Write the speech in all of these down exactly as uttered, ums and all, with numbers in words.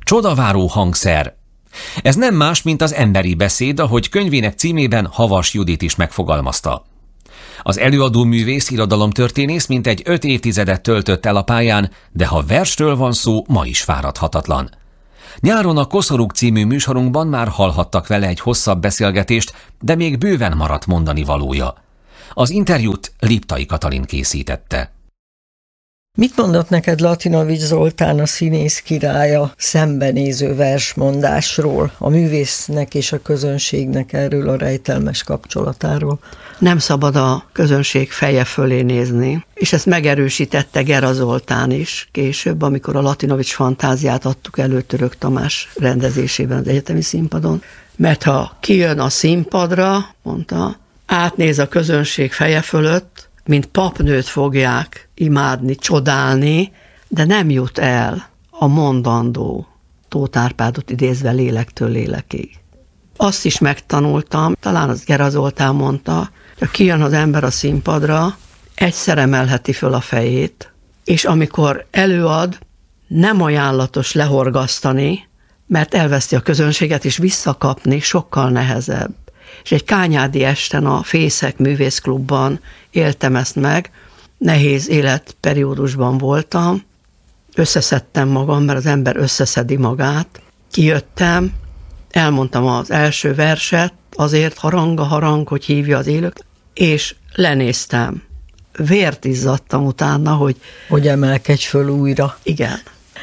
Csodaváró hangszer. Ez nem más, mint az emberi beszéd, ahogy könyvének címében Havas Judit is megfogalmazta. Az előadó művész, irodalomtörténész mintegy öt évtizedet töltött el a pályán, de ha versről van szó, ma is fáradhatatlan. Nyáron a Koszorúk című műsorunkban már hallhattak vele egy hosszabb beszélgetést, de még bőven maradt mondani valója. Az interjút Liptai Katalin készítette. Mit mondott neked Latinovics Zoltán, a színész királya szembenéző versmondásról, a művésznek és a közönségnek erről a rejtelmes kapcsolatáról? Nem szabad a közönség feje fölé nézni, és ezt megerősítette Gera Zoltán is később, amikor a Latinovics fantáziát adtuk elő Török Tamás rendezésében az egyetemi színpadon, mert ha kijön a színpadra, mondta, átnéz a közönség feje fölött, mint papnőt fogják imádni, csodálni, de nem jut el a mondandó, Tóth Árpádot idézve lélektől lélekig. Azt is megtanultam, talán az Gera Zoltán mondta, hogy ha kijön az ember a színpadra, egyszer emelheti föl a fejét, és amikor előad, nem ajánlatos lehorgasztani, mert elveszti a közönséget, és visszakapni sokkal nehezebb. És egy kányádi esten a Fészek művészklubban éltem ezt meg, nehéz életperiódusban voltam, összeszedtem magam, mert az ember összeszedi magát, kijöttem, elmondtam az első verset, azért harang a harang, hogy hívja az élők, és lenéztem. Vért izzadtam utána, hogy... Hogy emelkedj föl újra. Igen.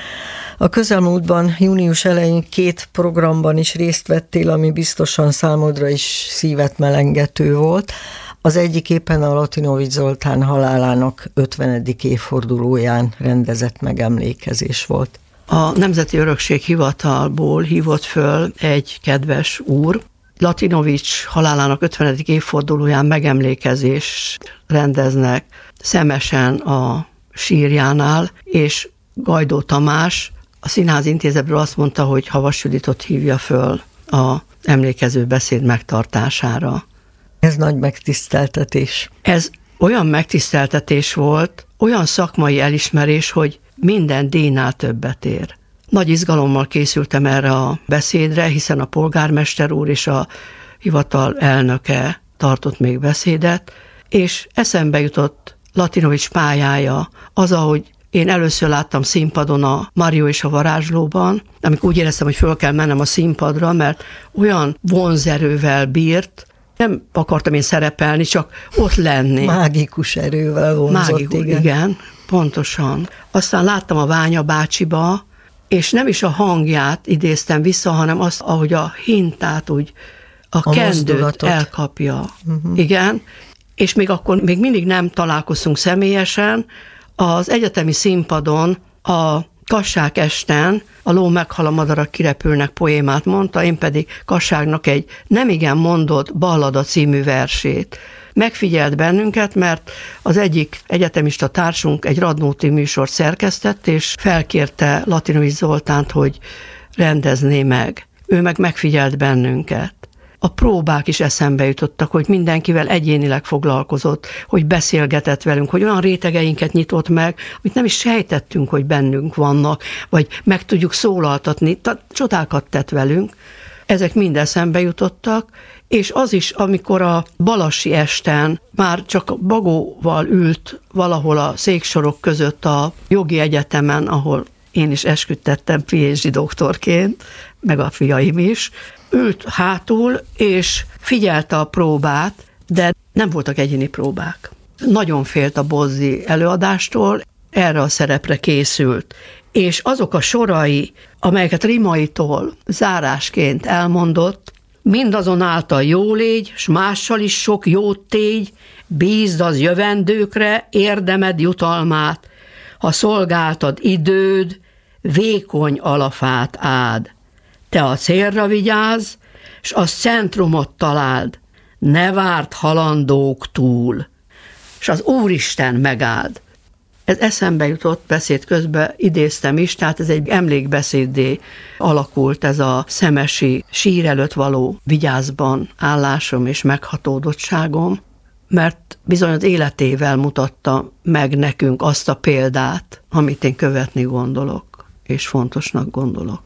A közelmúltban, június elején két programban is részt vettél, ami biztosan számodra is szívet melengető volt. Az egyik éppen a Latinovics Zoltán halálának ötvenedik évfordulóján rendezett megemlékezés volt. A Nemzeti Örökség Hivatalból hívott föl egy kedves úr, Latinovics halálának ötvenedik évfordulóján megemlékezést rendeznek Szemesen a sírjánál, és Gajdó Tamás a Színház Intézetből azt mondta, hogy Havas Juditot hívja föl a emlékező beszéd megtartására. Ez nagy megtiszteltetés. Ez olyan megtiszteltetés volt, olyan szakmai elismerés, hogy minden díjnál többet ér. Nagy izgalommal készültem erre a beszédre, hiszen a polgármester úr és a hivatal elnöke tartott még beszédet, és eszembe jutott Latinovics pályája, az, ahogy én először láttam színpadon a Mário és a varázslóban, amikor úgy éreztem, hogy föl kell mennem a színpadra, mert olyan vonzerővel bírt, nem akartam én szerepelni, csak ott lenni. Mágikus erővel vonzott, Mágikus, igen. igen, pontosan. Aztán láttam a Ványa bácsiba, és nem is a hangját idéztem vissza, hanem azt, ahogy a hintát, úgy a, a kendőt mozdulatot elkapja. Uh-huh. Igen, és még akkor még mindig nem találkoztunk személyesen. Az egyetemi színpadon a Kassák esten a Ló meghal, a madarak kirepülnek poémát mondta, én pedig Kasságnak egy nemigen mondott Ballada című versét. Megfigyelt bennünket, mert az egyik egyetemista társunk egy Radnóti műsort szerkesztett, és felkérte Latinovics Zoltánt, hogy rendezné meg. Ő meg megfigyelt bennünket. A próbák is eszembe jutottak, hogy mindenkivel egyénileg foglalkozott, hogy beszélgetett velünk, hogy olyan rétegeinket nyitott meg, amit nem is sejtettünk, hogy bennünk vannak, vagy meg tudjuk szólaltatni, csodákat tett velünk. Ezek mind eszembe jutottak, és az is, amikor a Balassi esten már csak Bagóval ült valahol a széksorok között a jogi egyetemen, ahol én is esküdtettem PhD doktorként, meg a fiaim is, ült hátul, és figyelte a próbát, de nem voltak egyéni próbák. Nagyon félt a Bozzi előadástól, erre a szerepre készült. És azok a sorai, amelyeket rimaitól zárásként elmondott, mindazonáltal jó légy, s mással is sok jót tégy, bízd az jövendőkre érdemed jutalmát, ha szolgáltad időd, vékony alafát áld. Te a célra vigyázz, s a centrumot találd, ne várd halandók túl, s az Úristen megáld. Ez eszembe jutott beszéd közben, idéztem is, tehát ez egy emlékbeszéddé alakult ez a szemesi sír előtt való vigyázban állásom és meghatódottságom, mert bizony az életével mutatta meg nekünk azt a példát, amit én követni gondolok, és fontosnak gondolok.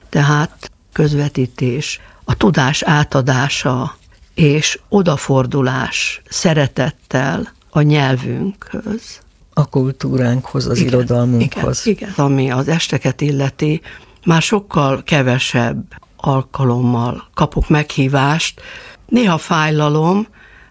Tehát közvetítés, a tudás átadása és odafordulás szeretettel a nyelvünkhöz. A kultúránkhoz, az igen, irodalmunkhoz. Igen, igen, ami az esteket illeti, már sokkal kevesebb alkalommal kapok meghívást. Néha fájlalom,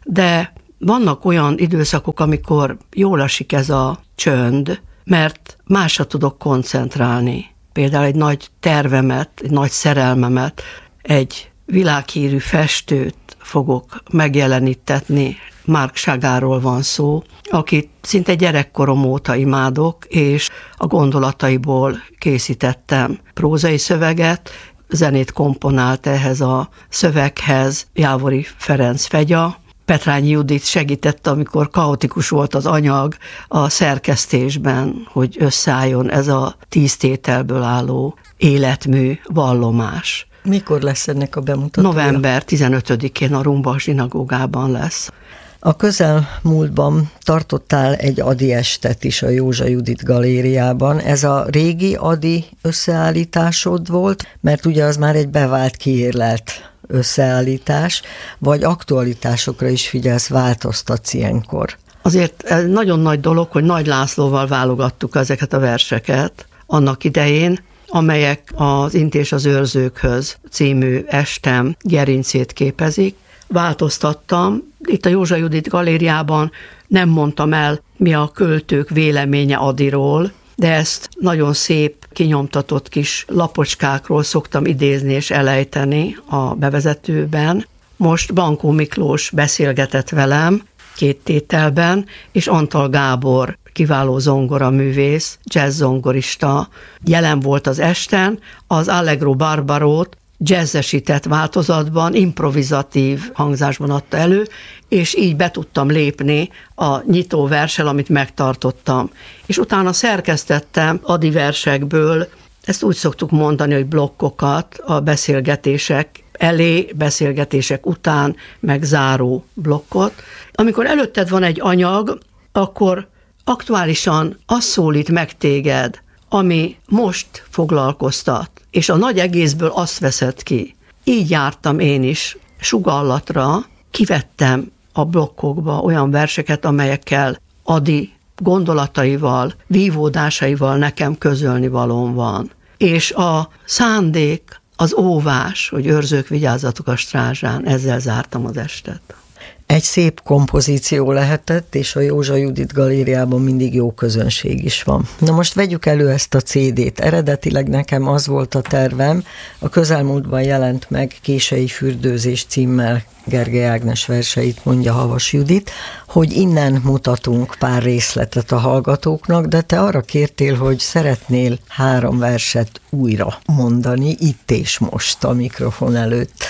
de vannak olyan időszakok, amikor jól esik ez a csönd, mert másra tudok koncentrálni. Például egy nagy tervemet, egy nagy szerelmemet, egy világhírű festőt fogok megjelenítetni. Marc Chagallról van szó, akit szinte gyerekkorom óta imádok, és a gondolataiból készítettem prózai szöveget, zenét komponált ehhez a szöveghez Jávori Ferenc Fegya. Petrányi Judit segített, amikor kaotikus volt az anyag a szerkesztésben, hogy összeálljon ez a tíz tételből álló életmű vallomás. Mikor lesz ennek a bemutatója? november tizenötödikén a Rumba zsinagógában lesz. A közelmúltban tartottál egy Ady estet is a Józsa Judit galériában. Ez a régi Ady összeállításod volt, mert ugye az már egy bevált, kiérlelt összeállítás, vagy aktualitásokra is figyelsz, változtatsz ilyenkor? Azért ez nagyon nagy dolog, hogy Nagy Lászlóval válogattuk ezeket a verseket annak idején, amelyek az Int és az őrzőkhöz című estem gerincét képezik. Változtattam. Itt a Józsa Judit galériában nem mondtam el, mi a költők véleménye Adyról, de ezt nagyon szép, kinyomtatott kis lapocskákról szoktam idézni és elejteni a bevezetőben. Most Bankó Miklós beszélgetett velem két tételben, és Antal Gábor, kiváló zongoraművész, jazz zongorista jelen volt az esten, az Allegro Barbarót jazzesített változatban, improvizatív hangzásban adta elő, és így be tudtam lépni a nyitó verssel, amit megtartottam. És utána szerkesztettem Ady versekből, ezt úgy szoktuk mondani, hogy blokkokat a beszélgetések elé, beszélgetések után, meg záró blokkot. Amikor előtted van egy anyag, akkor aktuálisan az szólít meg téged, ami most foglalkoztat, és a nagy egészből azt veszed ki. Így jártam én is sugallatra, kivettem a blokkokba olyan verseket, amelyekkel Ady gondolataival, vívódásaival nekem közölni valóm van. És a szándék, az óvás, hogy őrzők, vigyázzatok a strázsán, ezzel zártam az estet. Egy szép kompozíció lehetett, és a Józsa Judit galériában mindig jó közönség is van. Na most vegyük elő ezt a cé dét. Eredetileg nekem az volt a tervem, a közelmúltban jelent meg Kései fürdőzés címmel Gergely Ágnes verseit mondja Havas Judit, hogy innen mutatunk pár részletet a hallgatóknak, de te arra kértél, hogy szeretnél három verset újra mondani, itt és most a mikrofon előtt.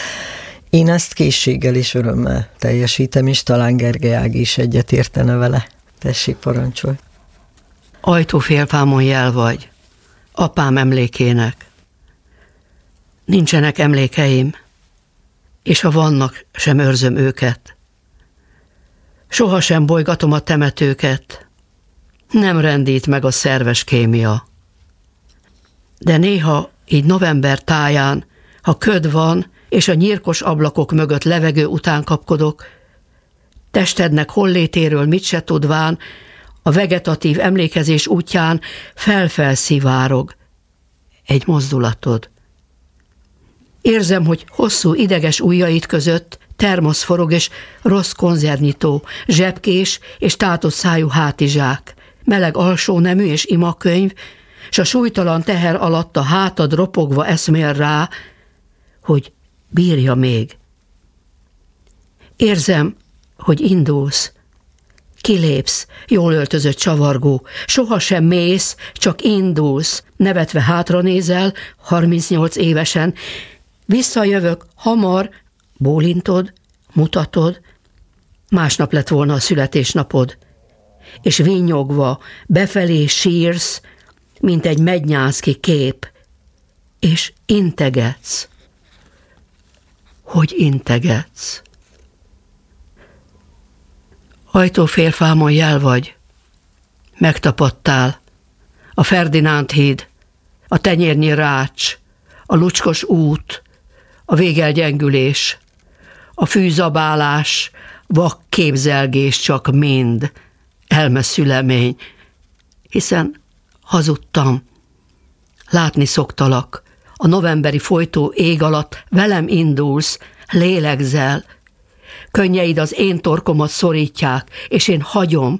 Én ezt készséggel és örömmel teljesítem, és talán Gergely Ági is egyet értene vele. Tessék, parancsolj. Ajtófélfámon jel vagy, apám emlékének. Nincsenek emlékeim, és ha vannak, sem őrzöm őket. Sohasem bolygatom a temetőket, nem rendít meg a szerves kémia. De néha, így november táján, ha köd van, és a nyírkos ablakok mögött levegő után kapkodok, testednek hollétéről mit se tudván, a vegetatív emlékezés útján felfelszivárog egy mozdulatod. Érzem, hogy hosszú ideges ujjaid között termosz forog és rossz konzervnyitó, zsebkés és tátott szájú hátizsák, meleg alsó nemű és imakönyv, s a súlytalan teher alatt a hátad ropogva eszmél rá, hogy bírja még. Érzem, hogy indulsz, kilépsz, jól öltözött csavargó, sohasem mész, csak indulsz, nevetve hátranézel, harmincnyolc évesen, visszajövök, hamar, bólintod, mutatod, másnap lett volna a születésnapod, és vinnyogva befelé sírsz, mint egy Mednyánszky kép, és integetsz. Hogy integetsz. Ajtófélfámon jel vagy, megtapadtál, a Ferdinánd híd, a Tenyérnyi rács, a lucskos út, a végelgyengülés, a fűzabálás, vak képzelgés csak mind, elmeszülemény, hiszen hazudtam. Látni szoktalak, a novemberi folytó ég alatt velem indulsz, lélegzel. Könnyeid az én torkomat szorítják, és én hagyom,